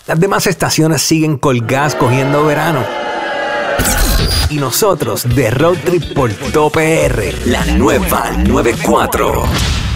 Las demás estaciones siguen colgadas cogiendo verano. Y nosotros de Road Trip por Top PR, la nueva 94.